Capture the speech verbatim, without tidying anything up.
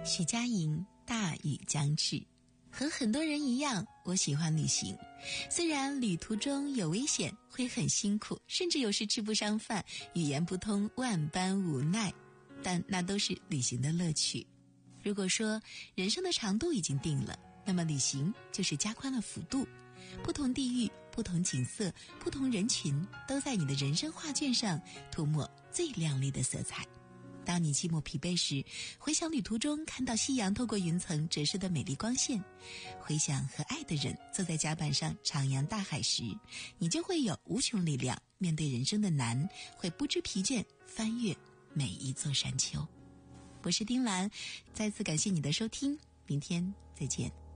许佳莹，大雨将至。和很多人一样，我喜欢旅行，虽然旅途中有危险，会很辛苦，甚至有时吃不上饭，语言不通，万般无奈，但那都是旅行的乐趣。如果说人生的长度已经定了，那么旅行就是加宽了幅度，不同地域、不同景色、不同人群，都在你的人生画卷上涂抹最亮丽的色彩。当你寂寞疲惫时，回想旅途中看到夕阳透过云层折射的美丽光线，回想和爱的人坐在甲板上徜徉大海时，你就会有无穷力量，面对人生的难，会不知疲倦翻越每一座山丘。我是丁兰，再次感谢你的收听，明天再见。